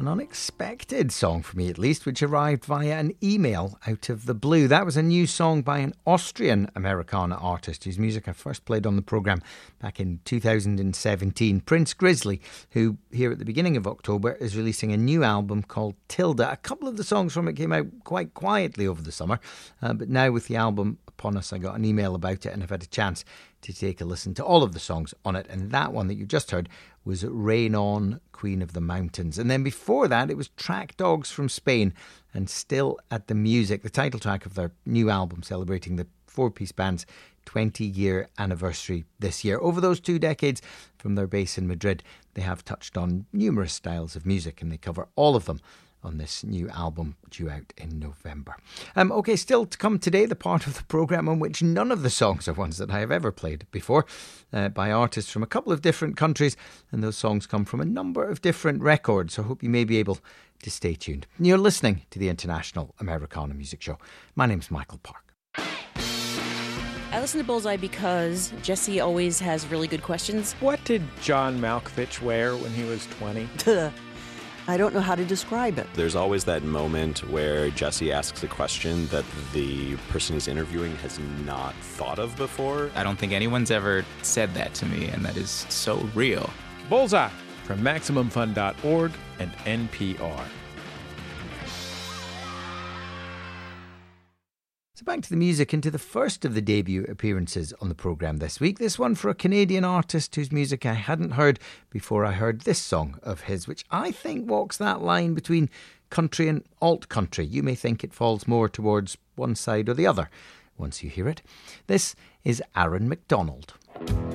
An unexpected song for me, at least, which arrived via an email out of the blue. That was a new song by an Austrian Americana artist whose music I first played on the programme back in 2017. Prince Grizzly, who here at the beginning of October is releasing a new album called Tilda. A couple of the songs from it came out quite quietly over the summer, but now with the album upon us, I got an email about it and I've had a chance to take a listen to all of the songs on it. And that one that you just heard was Rain On, Queen of the Mountains. And then before that, it was Track Dogs from Spain and Still at the Music, the title track of their new album celebrating the four-piece band's 20-year anniversary this year. Over those 2 decades, from their base in Madrid, they have touched on numerous styles of music and they cover all of them on this new album due out in November. Okay, still to come today, the part of the programme on which none of the songs are ones that I have ever played before, by artists from a couple of different countries, and those songs come from a number of different records, so I hope you may be able to stay tuned. You're listening to the International Americana Music Show. My name's Michael Park. I listen to Bullseye because Jesse always has really good questions. What did John Malkovich wear when he was 20? I don't know how to describe it. There's always that moment where Jesse asks a question that the person he's interviewing has not thought of before. I don't think anyone's ever said that to me, and that is so real. Bullseye from MaximumFun.org and NPR. So back to the music and to the first of the debut appearances on the programme this week. This one for a Canadian artist whose music I hadn't heard before I heard this song of his, which I think walks that line between country and alt-country. You may think it falls more towards one side or the other once you hear it. This is Aaron McDonald.